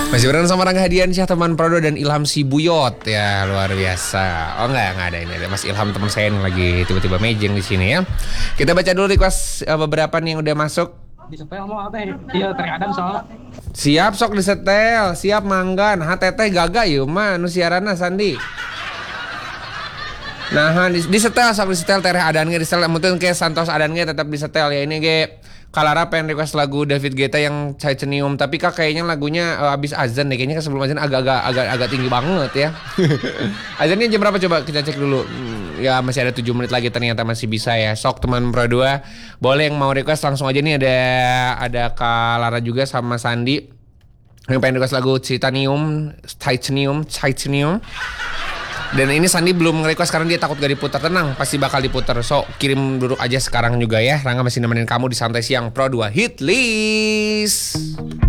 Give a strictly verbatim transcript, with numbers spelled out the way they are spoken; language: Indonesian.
Masih bareng sama Rangga Hadiansyah, teman Prodo dan Ilham Sibuyot ya, luar biasa. Oh enggak, enggak ada ini, ada Mas Ilham teman saya yang lagi tiba-tiba mejeng di sini ya. Kita baca dulu request uh, beberapa nih yang udah masuk. Disetel mau apa ya? Iya, teriadan soalnya. Siap sok disetel, siap manggan. H T T gaga yuk mah nu siaranna Sandi. Nah, di, disetel sok disetel tereh adan ge disetel mungkin ke Santos adan ge tetap disetel ya. Ini ge Kalara pengen request lagu David Guetta yang Titanium, tapi Kak kayaknya lagunya uh, abis azan deh, kayaknya sebelum azan agak-agak agak agak tinggi banget ya. Azannya jam berapa coba kita cek dulu. Hmm, ya masih ada tujuh menit lagi, ternyata masih bisa ya. Sok teman Pro dua, boleh yang mau request langsung aja nih, ada ada Kalara juga sama Sandi yang pengen request lagu Titanium, Titanium, Titanium. Dan ini Sandi belum nge-request karena dia takut gak diputar. Tenang, pasti bakal diputar. So, kirim dulu aja sekarang juga ya. Rangga masih nemenin kamu di Santai Siang Pro dua Hit List.